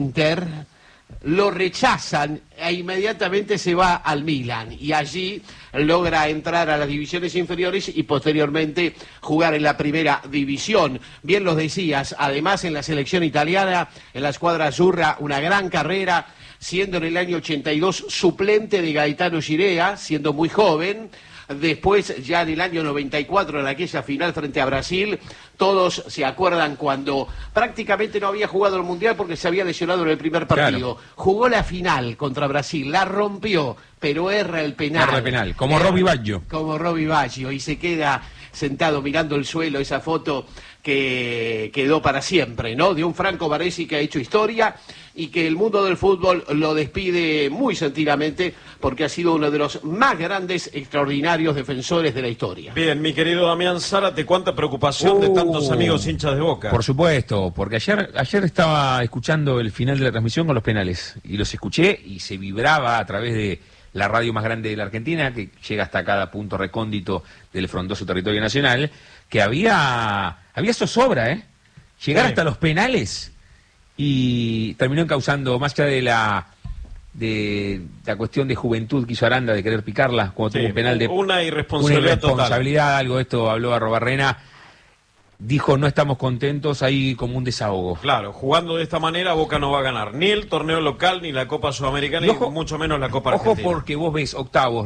Inter, lo rechazan e inmediatamente se va al Milan y allí logra entrar a las divisiones inferiores y posteriormente jugar en la primera división. Bien los decías, además en la selección italiana, en la escuadra azzurra, una gran carrera, siendo en el año 82 suplente de Gaetano Girea, siendo muy joven. Después, ya en el año 94, en aquella final frente a Brasil, todos se acuerdan cuando prácticamente no había jugado el Mundial porque se había lesionado en el primer partido. Claro. Jugó la final contra Brasil, la rompió, pero erra el penal. Erra el penal, como Robbie Baggio. Como Robbie Baggio, y se queda sentado mirando el suelo, esa foto que quedó para siempre, ¿no? De un Franco Baresi que ha hecho historia y que el mundo del fútbol lo despide muy sentidamente porque ha sido uno de los más grandes, extraordinarios defensores de la historia. Bien, mi querido Damián Zárate, cuánta preocupación de tantos amigos hinchas de Boca. Por supuesto, porque ayer estaba escuchando el final de la transmisión con los penales y los escuché y se vibraba a través de la radio más grande de la Argentina, que llega hasta cada punto recóndito del frondoso territorio nacional, que había zozobra, llegar hasta los penales, y terminó encausando, más allá de la cuestión de juventud que hizo Aranda de querer picarla cuando tuvo un penal de una irresponsabilidad total. Algo de esto habló Arrobarrena. Dijo, no estamos contentos, hay como un desahogo. Claro, jugando de esta manera Boca no va a ganar ni el torneo local, ni la Copa Sudamericana, y mucho menos la Copa Argentina. Ojo, porque vos ves octavos,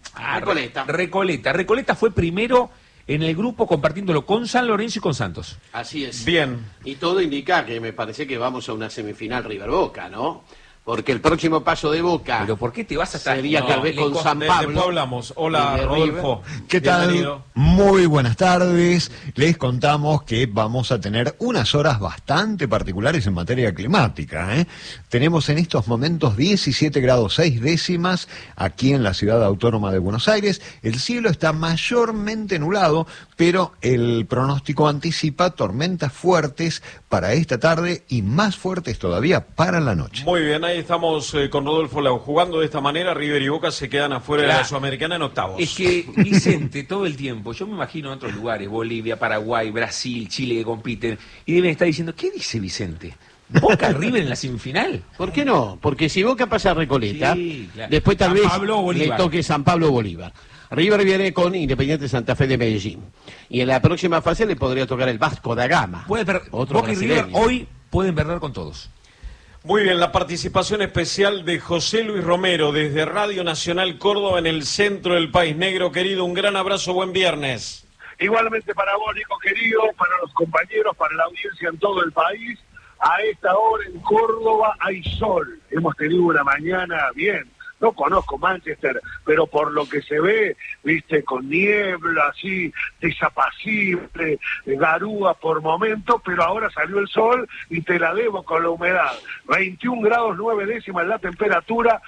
Recoleta fue primero en el grupo compartiéndolo con San Lorenzo y con Santos. Así es. Bien. Y todo indica que me parece que vamos a una semifinal River-Boca, ¿no? Porque el próximo paso de Boca... ¿Pero por qué te vas hasta...? Sería tal vez con San Pablo. Después hablamos. Hola, Rodolfo. ¿Qué tal? Muy buenas tardes. Les contamos que vamos a tener unas horas bastante particulares en materia climática, Tenemos en estos momentos 17 grados 6 décimas aquí en la ciudad autónoma de Buenos Aires. El cielo está mayormente nublado, pero el pronóstico anticipa tormentas fuertes para esta tarde y más fuertes todavía para la noche. Muy bien, ahí estamos con Rodolfo Lau. Jugando de esta manera, River y Boca se quedan afuera de la Sudamericana en octavos. Es que Vicente, todo el tiempo, yo me imagino en otros lugares, Bolivia, Paraguay, Brasil, Chile, que compiten, y deben estar diciendo, ¿qué dice Vicente? ¿Boca River en la semifinal? ¿Por qué no? Porque si Boca pasa a Recoleta, claro, después tal vez le toque toque San Pablo Bolívar. River viene con Independiente Santa Fe de Medellín. Y en la próxima fase le podría tocar el Vasco da Gama. Boca y River hoy pueden perder con todos. Muy bien, la participación especial de José Luis Romero desde Radio Nacional Córdoba en el centro del país. Negro querido, un gran abrazo, buen viernes. Igualmente para vos, Nico querido, para los compañeros, para la audiencia en todo el país. A esta hora en Córdoba hay sol. Hemos tenido una mañana bien. No conozco Manchester, pero por lo que se ve, viste, con niebla, así, desapacible, garúa por momentos, pero ahora salió el sol y te la debo con la humedad. 21 grados 9 décimas la temperatura,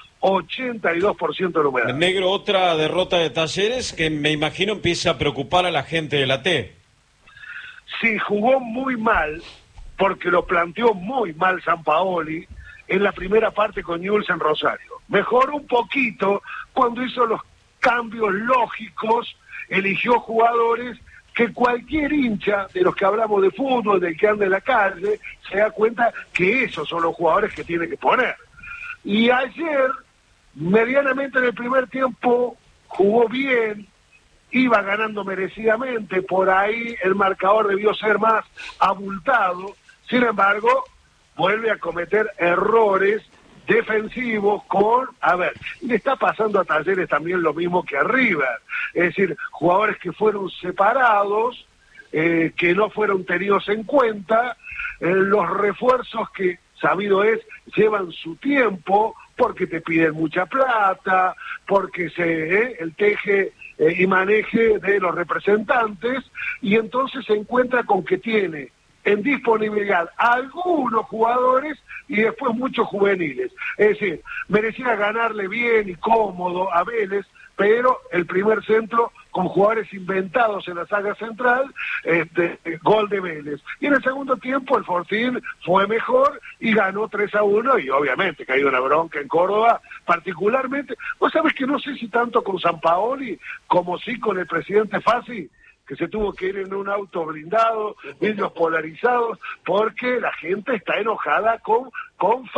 82% de la humedad. Negro, otra derrota de Talleres que me imagino empieza a preocupar a la gente de la T. Sí, jugó muy mal, porque lo planteó muy mal Sampaoli en la primera parte con Newell's en Rosario. Mejoró un poquito cuando hizo los cambios lógicos, eligió jugadores que cualquier hincha de los que hablamos de fútbol, del que anda en la calle, se da cuenta que esos son los jugadores que tiene que poner. Y ayer, medianamente en el primer tiempo, jugó bien, iba ganando merecidamente, por ahí el marcador debió ser más abultado, sin embargo, vuelve a cometer errores defensivos le está pasando a Talleres también lo mismo que a River, es decir, jugadores que fueron separados, que no fueron tenidos en cuenta, los refuerzos que, sabido es, llevan su tiempo, porque te piden mucha plata, porque el teje y maneje de los representantes, y entonces se encuentra con que tiene en disponibilidad algunos jugadores y después muchos juveniles. Es decir, merecía ganarle bien y cómodo a Vélez, pero el primer centro con jugadores inventados en la saga central, gol de Vélez. Y en el segundo tiempo el Fortín fue mejor y ganó 3-1 y obviamente que hay una bronca en Córdoba, particularmente, vos sabés que no sé si tanto con Sampaoli como sí con el presidente Fassi, que se tuvo que ir en un auto blindado, vidrios polarizados, porque la gente está enojada con